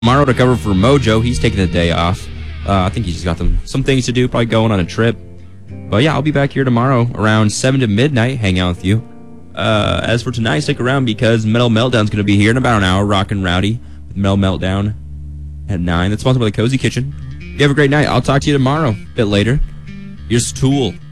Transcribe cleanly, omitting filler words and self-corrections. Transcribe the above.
tomorrow to cover for Mojo. He's taking the day off. I think he's just got some things to do, probably going on a trip. But yeah, I'll be back here tomorrow around 7 to midnight, hang out with you. As for tonight, stick around because Metal Meltdown's going to be here in about an hour, rockin' rowdy with Metal Meltdown at 9. That's sponsored by the Cozy Kitchen. You have a great night. I'll talk to you tomorrow, a bit later. Here's Tool.